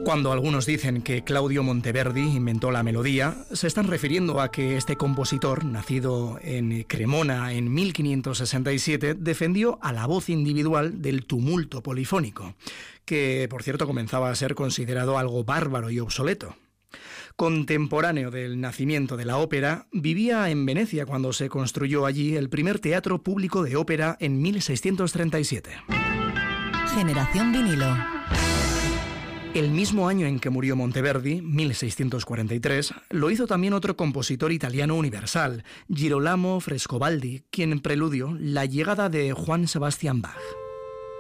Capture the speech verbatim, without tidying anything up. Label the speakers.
Speaker 1: Cuando algunos dicen que Claudio Monteverdi inventó la melodía, se están refiriendo a que este compositor, nacido en Cremona en mil quinientos sesenta y siete, defendió a la voz individual del tumulto polifónico, que, por cierto, comenzaba a ser considerado algo bárbaro y obsoleto. Contemporáneo del nacimiento de la ópera, vivía en Venecia cuando se construyó allí el primer teatro público de ópera en mil seiscientos treinta y siete.
Speaker 2: Generación vinilo.
Speaker 1: El mismo año en que murió Monteverdi, mil seiscientos cuarenta y tres, lo hizo también otro compositor italiano universal, Girolamo Frescobaldi, quien preludió la llegada de Juan Sebastián Bach.